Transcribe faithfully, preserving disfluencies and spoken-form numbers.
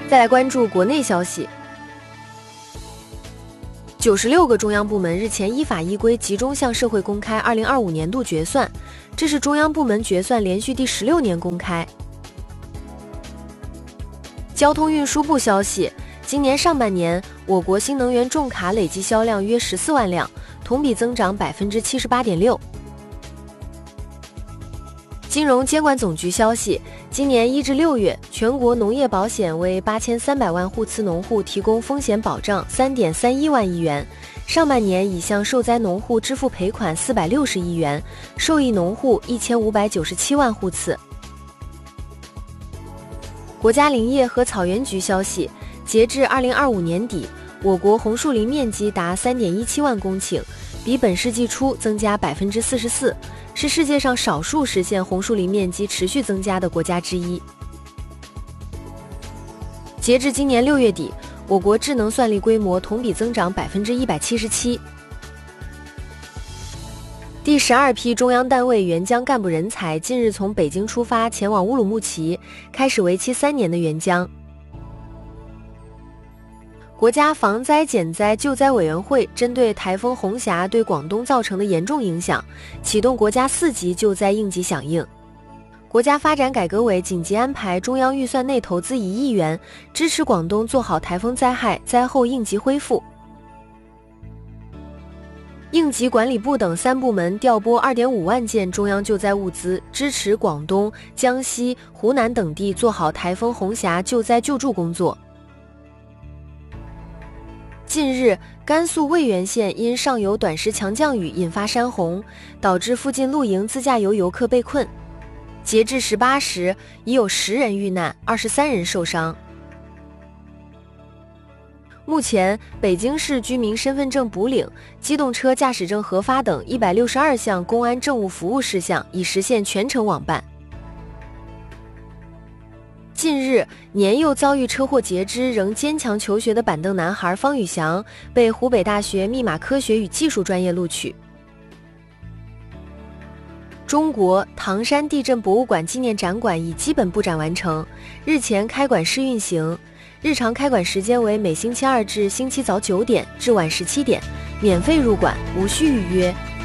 再来关注国内消息。九十六个中央部门日前依法依规集中向社会公开二零二五年度决算，这是中央部门决算连续第十六年公开。交通运输部消息，今年上半年，我国新能源重卡累计销量约十四万辆，同比增长百分之七十八点六。金融监管总局消息，今年一至六月，全国农业保险为八千三百万户次农户提供风险保障三点三一万亿元，上半年已向受灾农户支付赔款四百六十亿元，受益农户一千五百九十七万户次。国家林业和草原局消息，截至二零二五年底，我国红树林面积达三点一七万公顷，比本世纪初增加百分之四十四，是世界上少数实现红树林面积持续增加的国家之一。截至今年六月底，我国智能算力规模同比增长百分之一百七十七。第十二批中央单位援疆干部人才近日从北京出发，前往乌鲁木齐，开始为期三年的援疆。国家防灾减灾救灾委员会针对台风红霞对广东造成的严重影响，启动国家四级救灾应急响应。国家发展改革委紧急安排中央预算内投资一亿元，支持广东做好台风灾害灾后应急恢复。应急管理部等三部门调拨 二点五万件中央救灾物资，支持广东、江西、湖南等地做好台风红霞救灾救助工作。近日，甘肃渭源县因上游短时强降雨引发山洪，导致附近露营自驾游游客被困。截至十八时，已有十人遇难，二十三人受伤。目前，北京市居民身份证补领、机动车驾驶证核发等一百六十二项公安政务服务事项已实现全程网办。近日，年幼遭遇车祸截肢仍坚强求学的板凳男孩方宇翔被湖北大学密码科学与技术专业录取。中国唐山地震博物馆纪念展馆已基本布展完成，日前开馆试运行。日常开馆时间为每星期二至星期早九点至晚十七点，免费入馆，无需预约。